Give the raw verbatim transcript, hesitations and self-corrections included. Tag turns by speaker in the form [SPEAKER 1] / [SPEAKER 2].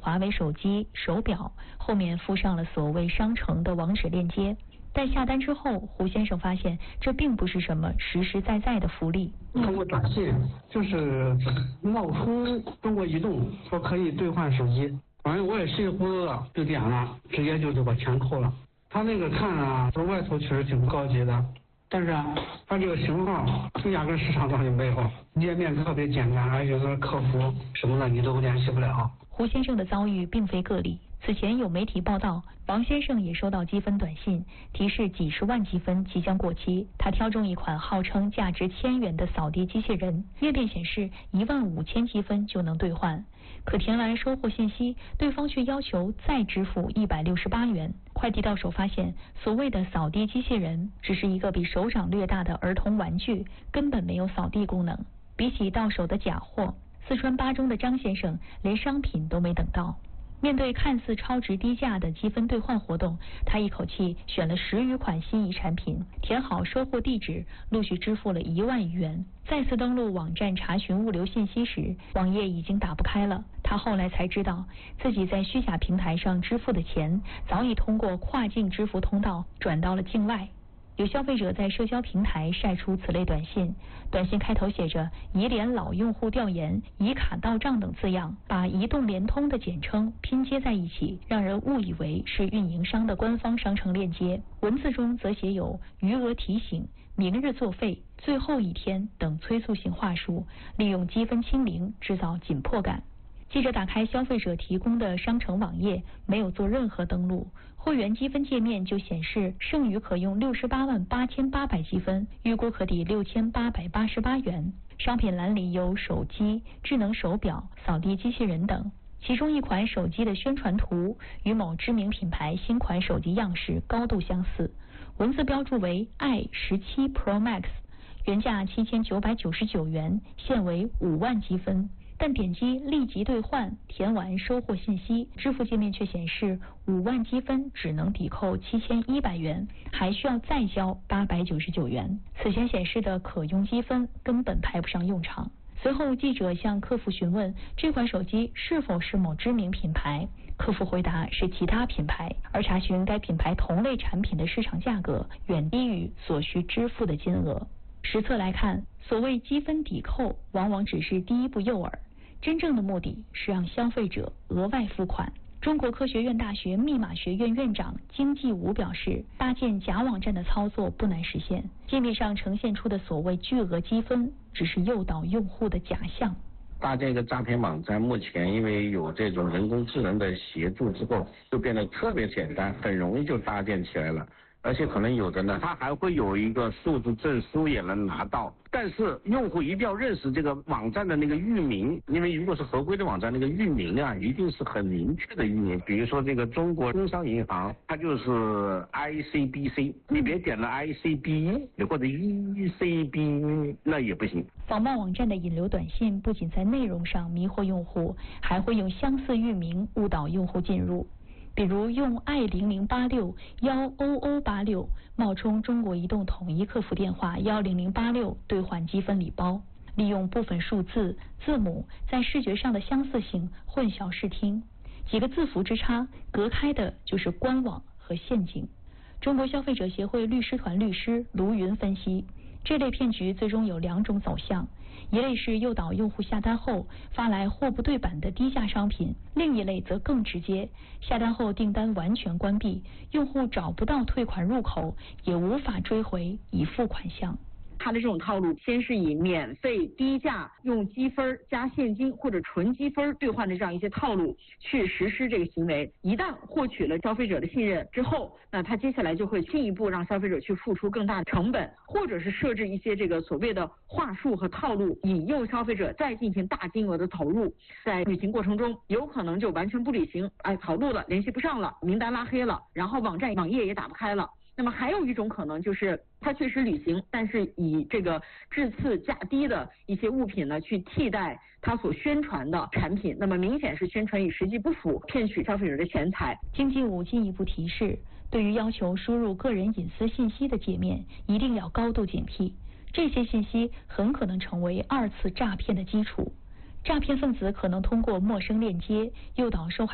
[SPEAKER 1] 华为手机、手表，后面附上了所谓商城的网址链接。但下单之后，胡先生发现这并不是什么实实在在的福利。
[SPEAKER 2] 通过短信就是冒充中国移动说可以兑换手机，反正我也稀里糊涂的就点了，直接就就把钱扣了。他那个看啊，说外头确实挺高级的，但是啊，他这个型号压根市场上就没有，页面特别简单，而且是客服什么的你都联系不了。
[SPEAKER 1] 胡先生的遭遇并非个例，此前有媒体报道，王先生也收到积分短信，提示几十万积分即将过期。他挑中一款号称价值千元的扫地机器人，页面显示一万五千积分就能兑换，可填完收货信息，对方却要求再支付一百六十八元。快递到手发现，所谓的扫地机器人只是一个比手掌略大的儿童玩具，根本没有扫地功能。比起到手的假货，四川巴中的张先生连商品都没等到。面对看似超值低价的积分兑换活动，他一口气选了十余款心仪产品，填好收货地址，陆续支付了一万余元。再次登录网站查询物流信息时，网页已经打不开了。他后来才知道，自己在虚假平台上支付的钱早已通过跨境支付通道转到了境外。有消费者在社交平台晒出此类短信，短信开头写着“移联老用户调研，移卡到账”等字样，把移动、联通的简称拼接在一起，让人误以为是运营商的官方商城链接。文字中则写有余额提醒、明日作废、最后一天等催促性话术，利用积分清零制造紧迫感。记者打开消费者提供的商城网页，没有做任何登录，会员积分界面就显示剩余可用六十八万八千八百积分，预估可抵六千八百八十八元。商品栏里有手机、智能手表、扫地机器人等，其中一款手机的宣传图与某知名品牌新款手机样式高度相似，文字标注为 i 十七 Pro Max， 原价七千九百九十九元，现为五万积分。但点击立即兑换，填完收货信息，支付界面却显示五万积分只能抵扣七千一百元，还需要再交八百九十九元。此前显示的可用积分根本派不上用场。随后记者向客服询问这款手机是否是某知名品牌，客服回答是其他品牌，而查询该品牌同类产品的市场价格远低于所需支付的金额。实测来看，所谓积分抵扣往往只是第一步诱饵，真正的目的是让消费者额外付款。中国科学院大学密码学院院长金继武表示，搭建假网站的操作不难实现，界面上呈现出的所谓巨额积分只是诱导用户的假象。
[SPEAKER 3] 搭建一个诈骗网站，目前因为有这种人工智能的协助之后，就变得特别简单，很容易就搭建起来了。而且可能有的呢，它还会有一个数字证书也能拿到，但是用户一定要认识这个网站的那个域名，因为如果是合规的网站，那个域名啊一定是很明确的域名。比如说这个中国工商银行，它就是 I C B C， 你别点了 I C B 或者 E C B， 那也不行。
[SPEAKER 1] 仿冒网站的引流短信不仅在内容上迷惑用户，还会用相似域名误导用户进入。比如用 i 零零八六 一 o o 八六 冒充中国移动统一客服电话一零零八六兑换积分礼包，利用部分数字、字母在视觉上的相似性混淆视听，几个字符之差，隔开的就是官网和陷阱。中国消费者协会律师团律师卢云分析，这类骗局最终有两种走向，一类是诱导用户下单后发来货不对版的低价商品，另一类则更直接，下单后订单完全关闭，用户找不到退款入口，也无法追回已付款项。
[SPEAKER 4] 他的这种套路，先是以免费低价用积分加现金或者纯积分兑换的这样一些套路去实施这个行为，一旦获取了消费者的信任之后，那他接下来就会进一步让消费者去付出更大的成本，或者是设置一些这个所谓的话术和套路，引诱消费者再进行大金额的投入，在履行过程中有可能就完全不履行，哎，跑路了，联系不上了，名单拉黑了，然后网站网页也打不开了。那么还有一种可能就是他确实履行，但是以这个质次价低的一些物品呢去替代他所宣传的产品，那么明显是宣传与实际不符，骗取消费者的钱财。
[SPEAKER 1] 经济部进一步提示，对于要求输入个人隐私信息的界面，一定要高度警惕，这些信息很可能成为二次诈骗的基础。诈骗分子可能通过陌生链接诱导受害